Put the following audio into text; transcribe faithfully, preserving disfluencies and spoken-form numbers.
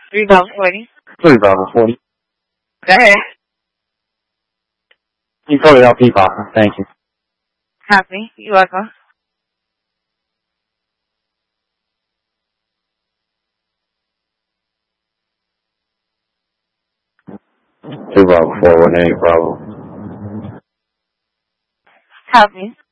Three Bravo forty. Three Bravo forty. Go ahead. You called it L P, Papa. Thank you. Copy. You're welcome. Two Bravo four one eight Bravo. Copy.